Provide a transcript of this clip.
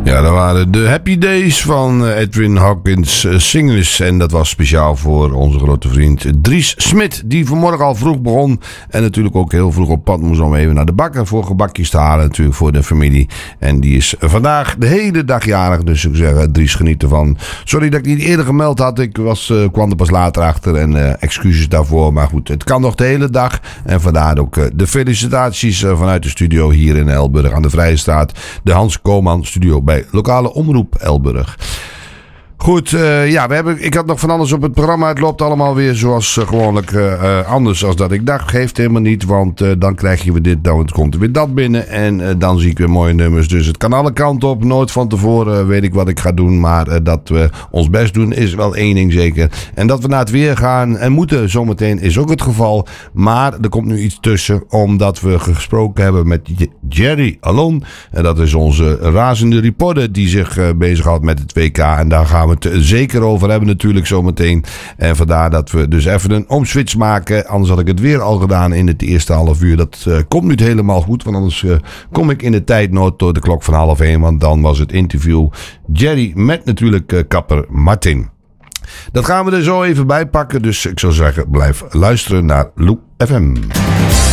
Ja, dat waren de Happy Days van Edwin Hawkins Singers. En dat was speciaal voor onze grote vriend Dries Smit. Die vanmorgen al vroeg begon. En natuurlijk ook heel vroeg op pad moest om even naar de bakker voor gebakjes te halen. Natuurlijk voor de familie. En die is vandaag de hele dag jarig. Dus ik zeg, Dries, geniet ervan. Sorry dat ik niet eerder gemeld had. Ik kwam er pas later achter. En excuses daarvoor. Maar goed, het kan nog de hele dag. En vandaar ook de felicitaties vanuit de studio hier in Elburg aan de Vrijstraat. De Hans Koolman studio bij lokale omroep Elburg. Goed, ik had nog van alles op het programma. Het loopt allemaal weer zoals gewoonlijk anders als dat ik dacht. Geeft helemaal niet, want dan krijg je weer dit, dan komt er weer dat binnen. En dan zie ik weer mooie nummers. Dus het kan alle kanten op. Nooit van tevoren weet ik wat ik ga doen. Maar dat we ons best doen is wel één ding zeker. En dat we naar het weer gaan en moeten zometeen is ook het geval. Maar er komt nu iets tussen. Omdat we gesproken hebben met Jerry Alon. En dat is onze razende reporter die zich bezighoudt met het WK. En daar gaan we het zeker over hebben natuurlijk zometeen. En vandaar dat we dus even een omswitch maken. Anders had ik het weer al gedaan in het eerste half uur. Dat komt nu helemaal goed. Want anders kom ik in de tijdnood door de klok van 12:30. Want dan was het interview Jerry met natuurlijk kapper Martin. Dat gaan we er zo even bij pakken. Dus ik zou zeggen, blijf luisteren naar Lou FM.